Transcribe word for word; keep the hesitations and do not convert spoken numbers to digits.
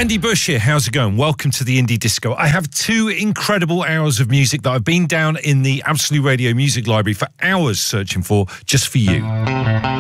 Andy Bush here. How's it going? Welcome to the Indie Disco. I have two incredible hours of music that I've been down in the Absolute Radio Music Library for hours searching for just for you.